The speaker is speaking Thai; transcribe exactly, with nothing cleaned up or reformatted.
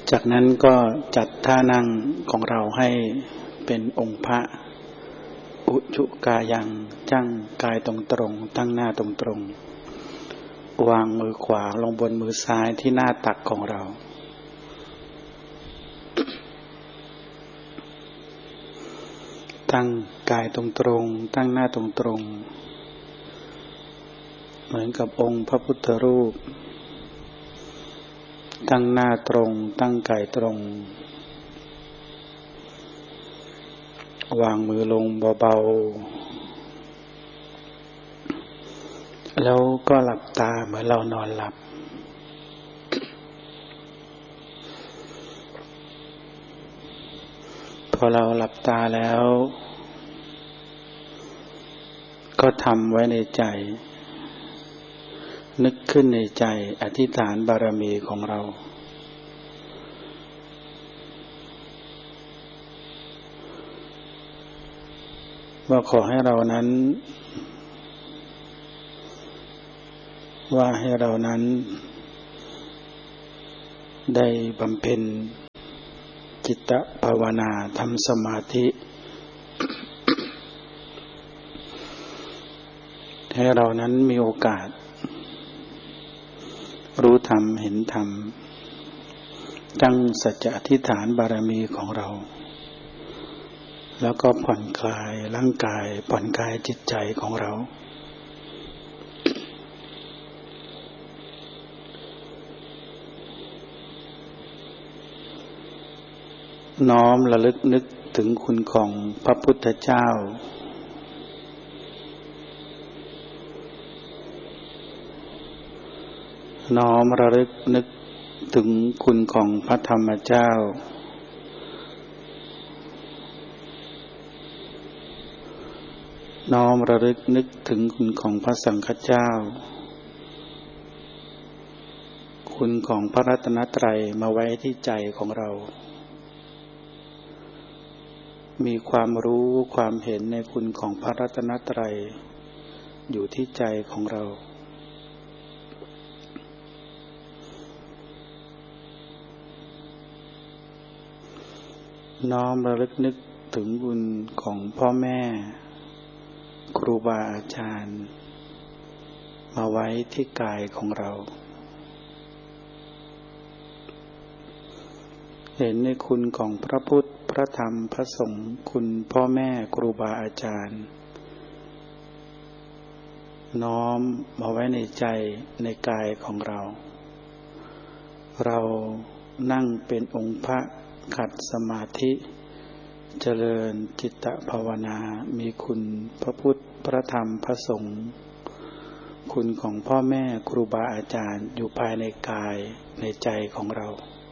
จากนั้นก็จัดท่านั่งของเราให้เป็นองค์พระอุจุกายังตั้งกายตรงๆตั้งหน้าตรงๆวางมือขวาลงบนมือซ้ายที่หน้าตักของเราตั้งกายตรงๆตั้งหน้าตรงๆเหมือนกับองค์พระพุทธรูปตั้งหน้าตรงตั้งกายตรงวางมือลงเบาๆแล้วก็หลับตาเหมือนเรานอนหลับพอเราหลับตาแล้วก็ทำไว้ในใจนึกขึ้นในใจอธิษฐานบารมีของเราว่าขอให้เรานั้นว่าให้เรานั้นได้บำเพ็ญจิตภาวนาทำสมาธิให้เรานั้นมีโอกาสรู้ธรรมเห็นธรรมตั้งสัจจะอธิษฐานบารมีของเราแล้วก็ผ่อนคลายร่างกายผ่อนคลายจิตใจของเราน้อมระลึกนึกถึงคุณของพระพุทธเจ้าน้อมระลึกนึกถึงคุณของพระธรรมเจ้าน้อมระลึกนึกถึงคุณของพระสังฆเจ้าคุณของพระรัตนตรัยมาไว้ที่ใจของเรามีความรู้ความเห็นในคุณของพระรัตนตรัยอยู่ที่ใจของเราน้อมระลึกนึกถึงบุญของพ่อแม่ครูบาอาจารย์มาไว้ที่กายของเราเห็นในคุณของพระพุทธพระธรรมพระสงฆ์คุณพ่อแม่ครูบาอาจารย์น้อมมาไว้ในใจในกายของเราเรานั่งเป็นองค์พระขัดสมาธิเจริญจิตตภาวนามีคุณพระพุทธพระธรรมพระสงฆ์คุณของพ่อแม่ครูบาอาจารย์อยู่ภายในกายในใจของเรา